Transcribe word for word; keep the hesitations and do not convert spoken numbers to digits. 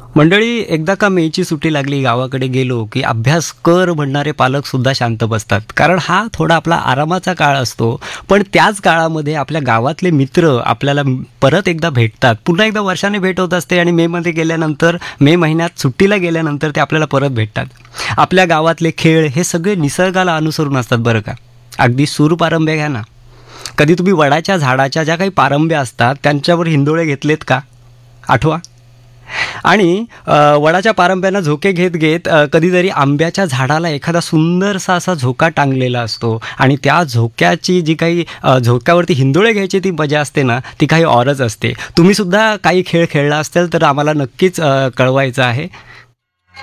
मंडळी, एकदा का मेची सुट्टी लागली, गावाकडे गेलो की अभ्यास कर म्हणणारे पालक सुद्धा शांत बसतात. कारण हा थोडा आपला आरामाचा काळ असतो. पण त्याच काळामध्ये आपल्या गावातले मित्र आपल्याला म- परत एकदा भेटतात. पुन्हा एकदा वर्षाने भेट होत असते आणि मेमध्ये गेल्यानंतर, मे महिन्यात सुट्टीला गेल्यानंतर ते आपल्याला परत भेटतात. आपल्या गावातले खेळ हे सगळे निसर्गाला अनुसरून असतात बरं का. अगदी सूरपारंब्या घ्या ना. कधी तुम्ही वडाच्या झाडाच्या ज्या काही पारंब्या असतात त्यांच्यावर हिंदोळे घेतलेत का? आठवा. आणि अ, वडाच्या पारंब्यांना झोके घेत घेत अ, कधीतरी आंब्याच्या झाडाला एखादा सुंदरसा असा झोका टांगलेला असतो आणि त्या झोक्याची जी काही अ, झोक्यावरती हिंदोळे घ्यायची ती मजा असते ना, ती काही औरच असते. तुम्ही सुद्धा काही खेळ खेळला असेल तर आम्हाला नक्कीच अ, कळवायचं आहे.